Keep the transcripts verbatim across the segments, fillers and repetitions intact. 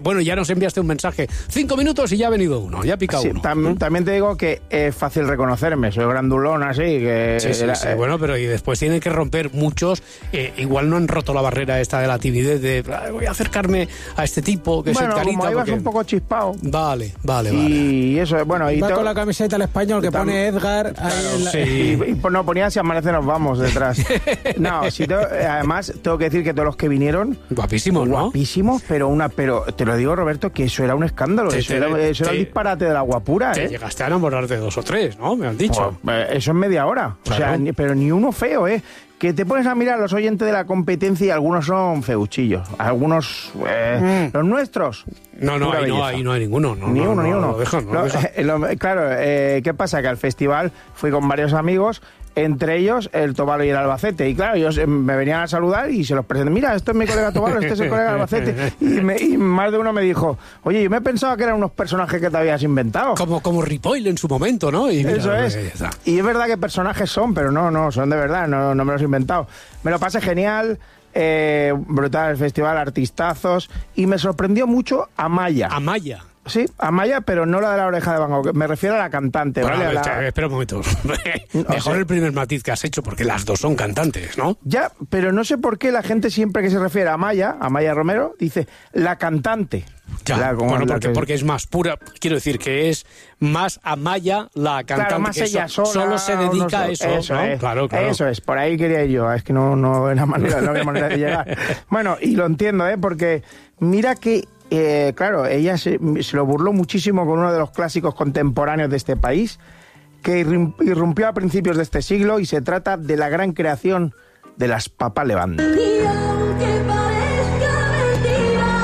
Bueno, ya nos enviaste un mensaje. Cinco minutos y ya ha venido uno, ya ha picado sí, uno. Tam, también te digo que es fácil reconocerme, soy grandulón así. Que sí, sí, era, sí. Eh, Bueno, pero y después tienen que romper muchos. Eh, igual no han roto la barrera esta de la timidez de voy a acercarme a este tipo que bueno, es el carita. Como ibas porque... un poco chispado. Vale, vale, vale. Y eso, bueno. Y va te... con la camiseta del Español que Tam... pone Edgar. Claro, ahí en la... sí. Y, y pues no, ponía si amanece nos vamos detrás. No, si te, además tengo que decir que todos los que vinieron... Guapísimos, ¿no? Guapísimos, pero una, pero te lo digo, Roberto, que eso era un escándalo. Te, eso te, era, eso te, era el disparate de la guapura, te ¿eh? llegaste a enamorar de dos o tres, ¿no? Me han dicho. Pues, eh, eso en media hora. Claro. O sea, ni, pero ni uno feo, ¿eh? Que te pones a mirar a los oyentes de la competencia y algunos son feuchillos. Algunos... Eh, mm. Los nuestros... No, no, ahí no, ahí no hay ninguno. No, ni no, uno, no, ni uno. Lo dejan, no lo, lo dejan. Eh, lo, claro, eh, ¿qué pasa? Que al festival fui con varios amigos... Entre ellos, el Tobalo y el Albacete. Y claro, ellos me venían a saludar y se los presenté. Mira, esto es mi colega Tobalo, este es el colega Albacete. Y, me, y más de uno me dijo, oye, yo me pensaba que eran unos personajes que te habías inventado. Como, como Ripoll en su momento, ¿no? Y mira, eso es. Y es verdad que personajes son, pero no, no, son de verdad, no, no me los he inventado. Me lo pasé genial. Eh, brutal el festival, artistazos. Y me sorprendió mucho Amaya. Amaya. Sí, Amaya, pero no la de la oreja de Van Gogh. Me refiero a la cantante, bueno, ¿vale? A la... la... Espera un momento. Mejor o sea, el primer matiz que has hecho, porque las dos son cantantes, ¿no? Ya, pero no sé por qué la gente siempre que se refiere a Amaya, a Amaya Romero, dice la cantante. Ya, la, bueno, la porque, que... porque es más pura. Quiero decir que es más Amaya la cantante. Claro, más que ella so, sola, solo se dedica no, a eso, eso ¿no? Es, claro, claro. Eso es, por ahí quería yo. Es que no, no era manera, no había manera de llegar. Bueno, y lo entiendo, ¿eh? Porque mira que... Eh, claro, ella se, se lo burló muchísimo con uno de los clásicos contemporáneos de este país, que irrumpió a principios de este siglo y se trata de la gran creación de las Papá Levante. Y aunque parezca mentira,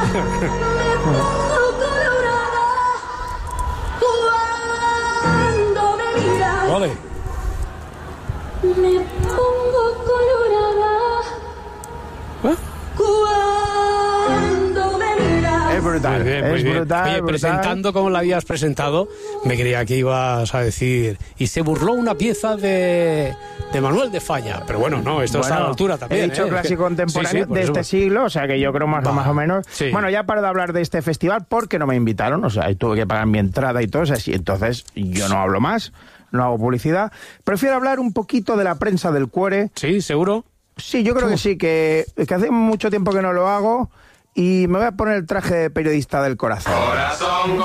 me pongo colorada cuando me miras. Vale. Me pongo colorada ¿Eh? cuando me miras. Es brutal, Muy bien, muy es bien. brutal. Oye, brutal. presentando como la habías presentado, me creía que ibas a decir y se burló una pieza de, de Manuel de Falla, pero bueno, no, esto Bueno, está a la altura también. he dicho ¿eh? clásico contemporáneo sí, sí, por de eso. este siglo, o sea que yo creo más, Va, más o menos. sí. Bueno, ya para de hablar de este festival, porque no me invitaron, o sea, tuve que pagar mi entrada y todo, o sea, sí, entonces yo no hablo más, no hago publicidad. Prefiero hablar un poquito de la prensa del cuore. Sí, seguro. Sí, yo creo que sí, que, que hace mucho tiempo que no lo hago y me voy a poner el traje de periodista del corazón. Corazón.